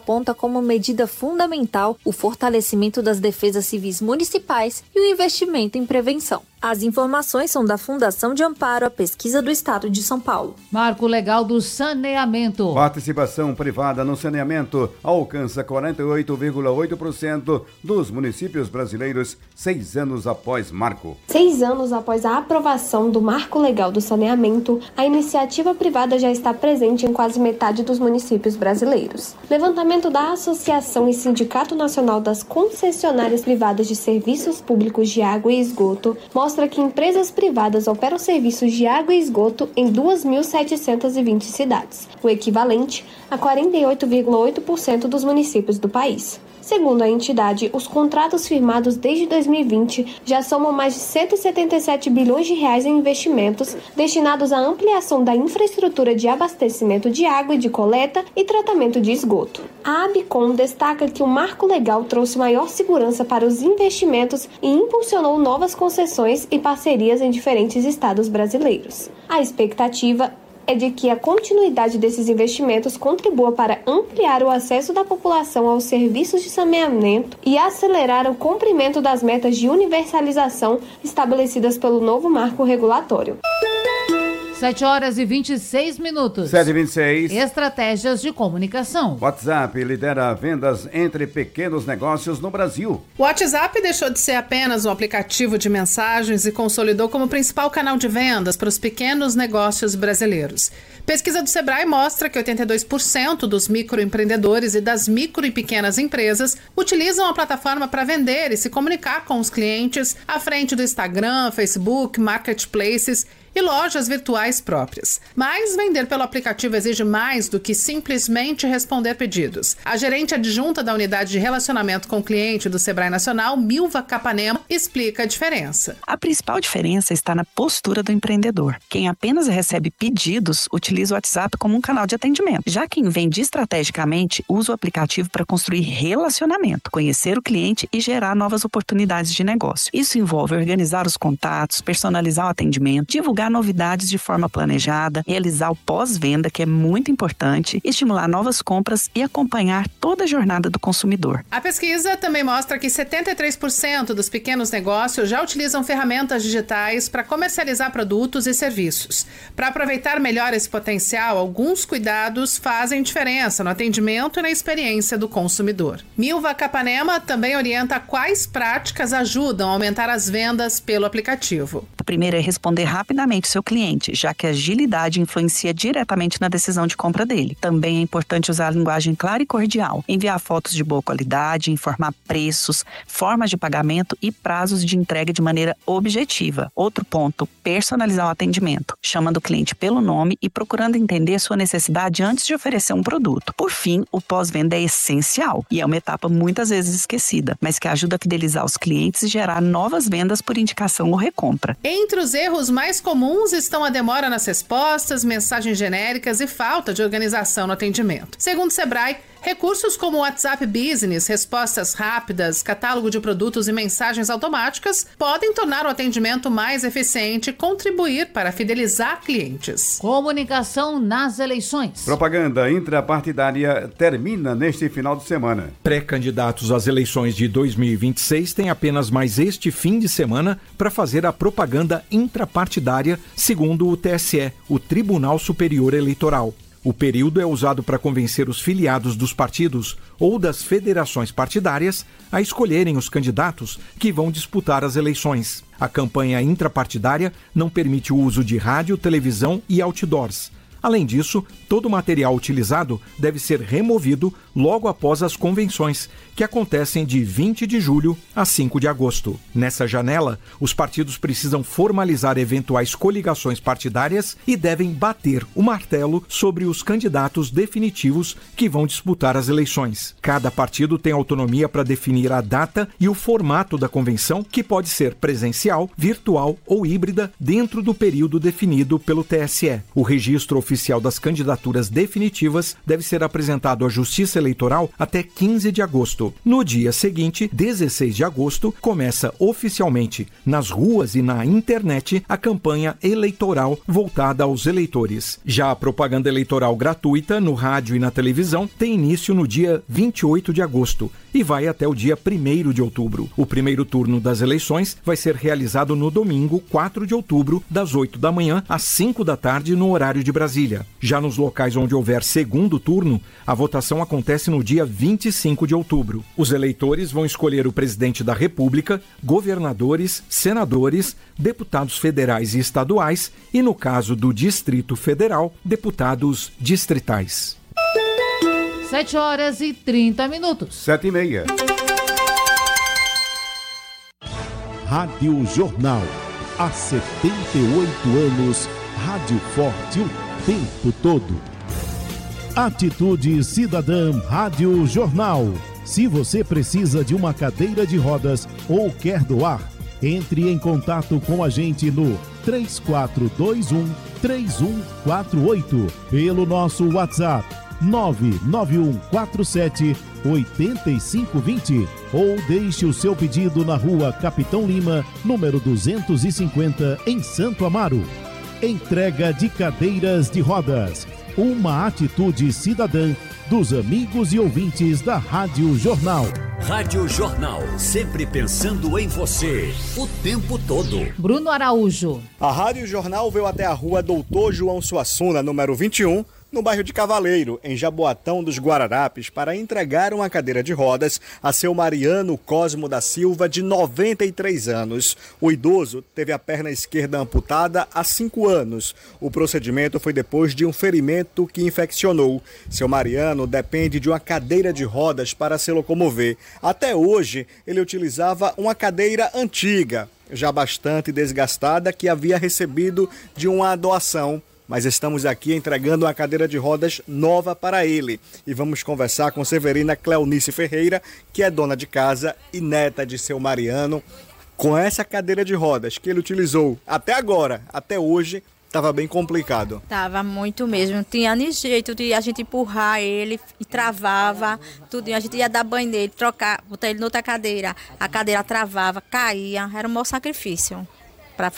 aponta como medida fundamental o fortalecimento das defesas civis municipais e o investimento em prevenção. As informações são da Fundação de Amparo à Pesquisa do Estado de São Paulo. Marco legal do saneamento. Participação privada no saneamento alcança 48,8% dos municípios brasileiros 6 anos após marco. 6 anos após a aprovação do Marco Legal do Saneamento, a iniciativa privada já está presente em quase metade dos municípios brasileiros. Levantamento da Associação e Sindicato Nacional das Concessionárias Privadas de Serviços Públicos de Água e Esgoto mostra que empresas privadas operam serviços de água e esgoto em 2.720 cidades, o equivalente a 48,8% dos municípios do país. Segundo a entidade, os contratos firmados desde 2020 já somam mais de 177 bilhões de reais em investimentos destinados à ampliação da infraestrutura de abastecimento de água e de coleta e tratamento de esgoto. A ABICOM destaca que o marco legal trouxe maior segurança para os investimentos e impulsionou novas concessões e parcerias em diferentes estados brasileiros. A expectativa é de que a continuidade desses investimentos contribua para ampliar o acesso da população aos serviços de saneamento e acelerar o cumprimento das metas de universalização estabelecidas pelo novo marco regulatório. 7h26. 7h26. Estratégias de comunicação. WhatsApp lidera vendas entre pequenos negócios no Brasil. O WhatsApp deixou de ser apenas um aplicativo de mensagens e consolidou como principal canal de vendas para os pequenos negócios brasileiros. Pesquisa do Sebrae mostra que 82% dos microempreendedores e das micro e pequenas empresas utilizam a plataforma para vender e se comunicar com os clientes à frente do Instagram, Facebook, marketplaces e lojas virtuais próprias. Mas vender pelo aplicativo exige mais do que simplesmente responder pedidos. A gerente adjunta da unidade de relacionamento com o cliente do Sebrae Nacional, Milva Capanema, explica a diferença. A principal diferença está na postura do empreendedor. Quem apenas recebe pedidos utiliza o WhatsApp como um canal de atendimento. Já quem vende estrategicamente usa o aplicativo para construir relacionamento, conhecer o cliente e gerar novas oportunidades de negócio. Isso envolve organizar os contatos, personalizar o atendimento, divulgar novidades de forma planejada, realizar o pós-venda, que é muito importante, estimular novas compras e acompanhar toda a jornada do consumidor. A pesquisa também mostra que 73% dos pequenos negócios já utilizam ferramentas digitais para comercializar produtos e serviços. Para aproveitar melhor esse potencial, alguns cuidados fazem diferença no atendimento e na experiência do consumidor. Milva Capanema também orienta quais práticas ajudam a aumentar as vendas pelo aplicativo. A primeira é responder rapidamente seu cliente, já que a agilidade influencia diretamente na decisão de compra dele. Também é importante usar a linguagem clara e cordial, enviar fotos de boa qualidade, informar preços, formas de pagamento e prazos de entrega de maneira objetiva. Outro ponto, personalizar o atendimento, chamando o cliente pelo nome e procurando entender sua necessidade antes de oferecer um produto. Por fim, o pós-venda é essencial e é uma etapa muitas vezes esquecida, mas que ajuda a fidelizar os clientes e gerar novas vendas por indicação ou recompra. Entre os erros mais comuns estão a demora nas respostas, mensagens genéricas e falta de organização no atendimento. Segundo o Sebrae, recursos como o WhatsApp Business, respostas rápidas, catálogo de produtos e mensagens automáticas podem tornar o atendimento mais eficiente e contribuir para fidelizar clientes. Comunicação nas eleições. Propaganda intrapartidária termina neste final de semana. Pré-candidatos às eleições de 2026 têm apenas mais este fim de semana para fazer a propaganda intrapartidária, segundo o TSE, o Tribunal Superior Eleitoral. O período é usado para convencer os filiados dos partidos ou das federações partidárias a escolherem os candidatos que vão disputar as eleições. A campanha intrapartidária não permite o uso de rádio, televisão e outdoors. Além disso, todo o material utilizado deve ser removido logo após as convenções, que acontecem de 20 de julho a 5 de agosto. Nessa janela, os partidos precisam formalizar eventuais coligações partidárias e devem bater o martelo sobre os candidatos definitivos que vão disputar as eleições. Cada partido tem autonomia para definir a data e o formato da convenção, que pode ser presencial, virtual ou híbrida, dentro do período definido pelo TSE. O registro oficial das candidaturas candidaturas definitivas deve ser apresentado à Justiça Eleitoral até 15 de agosto. No dia seguinte, 16 de agosto, começa oficialmente nas ruas e na internet a campanha eleitoral voltada aos eleitores. Já a propaganda eleitoral gratuita no rádio e na televisão tem início no dia 28 de agosto e vai até o dia 1º de outubro. O primeiro turno das eleições vai ser realizado no domingo, 4 de outubro, das 8 da manhã às 5 da tarde, no horário de Brasília. Já nos locais onde houver segundo turno, a votação acontece no dia 25 de outubro. Os eleitores vão escolher o presidente da República, governadores, senadores, deputados federais e estaduais e, no caso do Distrito Federal, deputados distritais. 7h30. 7h30. Rádio Jornal. Há 78 anos, Rádio Forte o tempo todo. Atitude Cidadã Rádio Jornal. Se você precisa de uma cadeira de rodas ou quer doar, entre em contato com a gente no 3421-3148 pelo nosso WhatsApp 99147-8520 ou deixe o seu pedido na rua Capitão Lima, número 250, em Santo Amaro. Entrega de cadeiras de rodas. Uma atitude cidadã dos amigos e ouvintes da Rádio Jornal. Rádio Jornal, sempre pensando em você, o tempo todo. Bruno Araújo. A Rádio Jornal veio até a rua Doutor João Suassuna, número 21, no bairro de Cavaleiro, em Jaboatão dos Guararapes, para entregar uma cadeira de rodas a seu Mariano Cosmo da Silva, de 93 anos. O idoso teve a perna esquerda amputada há 5 anos. O procedimento foi depois de um ferimento que infeccionou. Seu Mariano depende de uma cadeira de rodas para se locomover. Até hoje, ele utilizava uma cadeira antiga, já bastante desgastada, que havia recebido de uma doação. Mas estamos aqui entregando uma cadeira de rodas nova para ele. E vamos conversar com Severina Cleonice Ferreira, que é dona de casa e neta de seu Mariano. Com essa cadeira de rodas que ele utilizou até agora, até hoje, estava bem complicado. Tava muito mesmo. Não tinha nem jeito de a gente empurrar ele e travava. Tudo. A gente ia dar banho nele, trocar, botar ele noutra cadeira. A cadeira travava, caía. Era um maior sacrifício para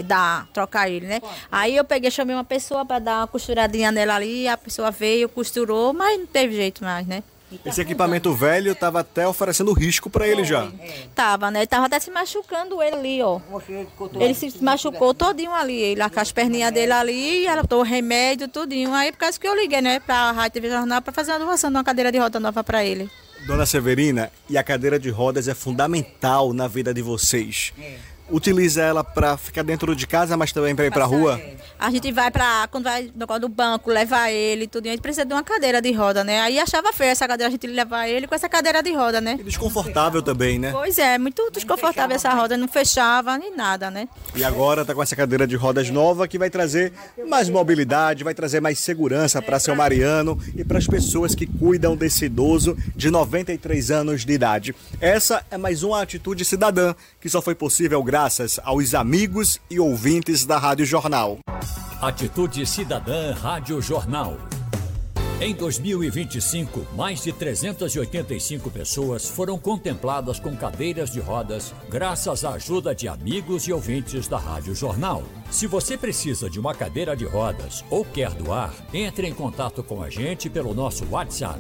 trocar ele, né? Aí eu chamei uma pessoa para dar uma costuradinha nela ali, a pessoa veio, costurou, mas não teve jeito mais, né? Esse equipamento velho estava até oferecendo risco para ele já. Tava, né? Tava até se machucando ele ali, ó. Ele se machucou todinho ali, ele, com as perninhas dele ali, ela botou remédio, tudinho. Aí por causa que eu liguei, né, pra Rádio TV Jornal para fazer uma doação de uma cadeira de roda nova para ele. Dona Severina, e a cadeira de rodas é fundamental na vida de vocês. Utiliza ela para ficar dentro de casa, mas também para ir para a rua? A gente vai quando vai no banco, levar ele, tudo, a gente precisa de uma cadeira de roda, né? Aí achava feio essa cadeira, a gente levar ele com essa cadeira de roda, né? E desconfortável também, né? Pois é, muito desconfortável essa roda, não fechava nem nada, né? E agora tá com essa cadeira de rodas nova que vai trazer mais mobilidade, vai trazer mais segurança para seu Mariano e para as pessoas que cuidam desse idoso de 93 anos de idade. Essa é mais uma atitude cidadã que só foi possível graças aos amigos e ouvintes da Rádio Jornal. Atitude Cidadã Rádio Jornal. Em 2025, mais de 385 pessoas foram contempladas com cadeiras de rodas graças à ajuda de amigos e ouvintes da Rádio Jornal. Se você precisa de uma cadeira de rodas ou quer doar, entre em contato com a gente pelo nosso WhatsApp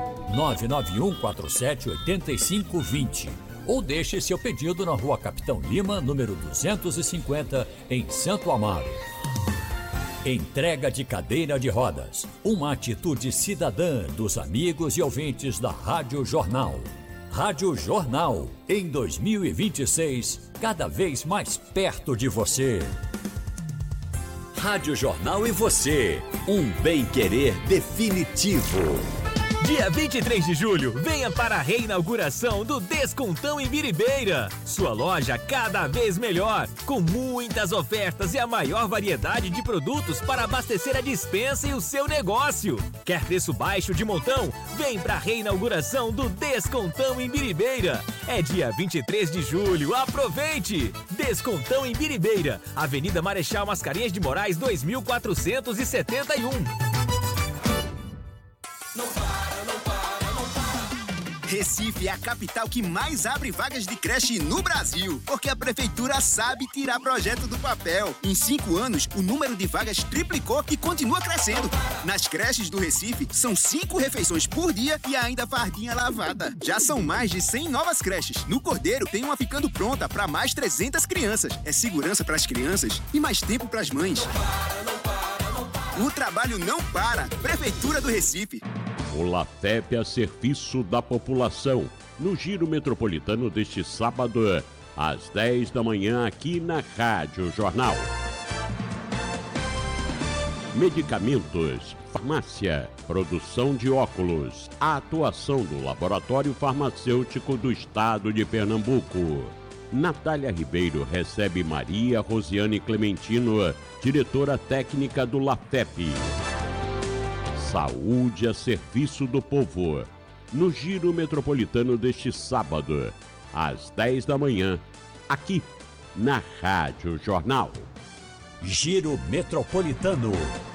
991478520 ou deixe seu pedido na rua Capitão Lima, número 250, em Santo Amaro. Entrega de cadeira de rodas. Uma atitude cidadã dos amigos e ouvintes da Rádio Jornal. Rádio Jornal, em 2026, cada vez mais perto de você. Rádio Jornal e você. Um bem-querer definitivo. Dia 23 de julho, venha para a reinauguração do Descontão em Biribeira. Sua loja cada vez melhor, com muitas ofertas e a maior variedade de produtos para abastecer a despensa e o seu negócio. Quer preço baixo de montão? Vem para a reinauguração do Descontão em Biribeira. É dia 23 de julho, aproveite! Descontão em Biribeira, Avenida Marechal Mascarenhas de Moraes, 2471. Recife é a capital que mais abre vagas de creche no Brasil, porque a prefeitura sabe tirar projeto do papel. Em 5 anos, o número de vagas triplicou e continua crescendo. Nas creches do Recife, são 5 refeições por dia e ainda fardinha lavada. Já são mais de 100 novas creches. No Cordeiro, tem uma ficando pronta para mais 300 crianças. É segurança para as crianças e mais tempo para as mães. O trabalho não para. Prefeitura do Recife. O LATEP a serviço da população, no Giro Metropolitano deste sábado, às 10 da manhã, aqui na Rádio Jornal. Medicamentos, farmácia, produção de óculos, a atuação do Laboratório Farmacêutico do Estado de Pernambuco. Natália Ribeiro recebe Maria Rosiane Clementino, diretora técnica do LATEP. Saúde a serviço do povo, no Giro Metropolitano deste sábado, às 10 da manhã, aqui na Rádio Jornal. Giro Metropolitano.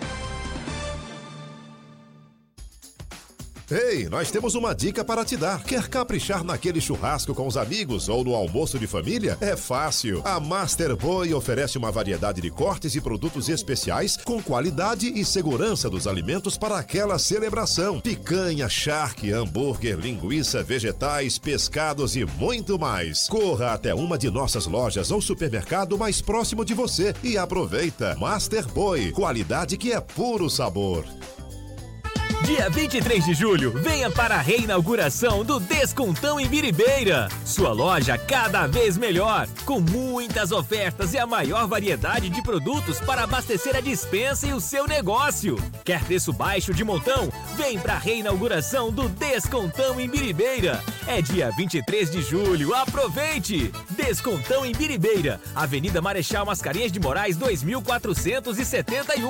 Ei, nós temos uma dica para te dar. Quer caprichar naquele churrasco com os amigos ou no almoço de família? É fácil. A Master Boi oferece uma variedade de cortes e produtos especiais com qualidade e segurança dos alimentos para aquela celebração. Picanha, charque, hambúrguer, linguiça, vegetais, pescados e muito mais. Corra até uma de nossas lojas ou supermercado mais próximo de você e aproveita. Master Boi, qualidade que é puro sabor. Dia 23 de julho, venha para a reinauguração do Descontão em Biribeira. Sua loja cada vez melhor, com muitas ofertas e a maior variedade de produtos para abastecer a despensa e o seu negócio. Quer preço baixo de montão? Vem para a reinauguração do Descontão em Biribeira. É dia 23 de julho, aproveite! Descontão em Biribeira, Avenida Marechal Mascarenhas de Moraes, 2471.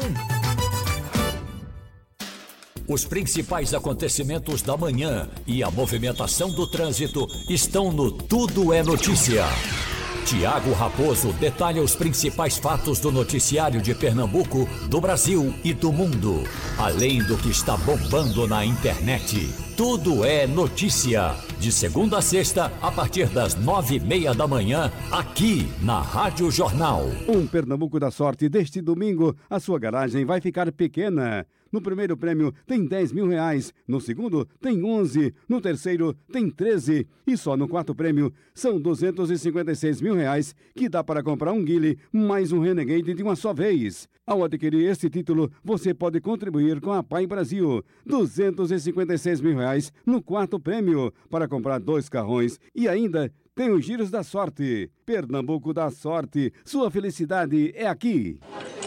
Os principais acontecimentos da manhã e a movimentação do trânsito estão no Tudo é Notícia. Tiago Raposo detalha os principais fatos do noticiário de Pernambuco, do Brasil e do mundo, além do que está bombando na internet. Tudo é Notícia, de segunda a sexta, a partir das 9h30 da manhã, aqui na Rádio Jornal. Um Pernambuco da sorte deste domingo, a sua garagem vai ficar pequena. No primeiro prêmio tem 10 mil reais, no segundo tem 11, no terceiro tem 13 e só no quarto prêmio são 256 mil reais, que dá para comprar um Guile mais um Renegade de uma só vez. Ao adquirir esse título, você pode contribuir com a Pai Brasil. 256 mil reais no quarto prêmio para comprar 2 carrões e ainda tem os giros da sorte. Pernambuco da sorte, sua felicidade é aqui.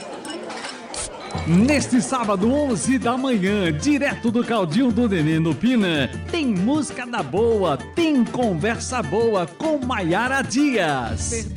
Neste sábado, 11 da manhã, direto do Caldinho do Nenê no Pina, tem música da boa, tem conversa boa com Maiara Dias.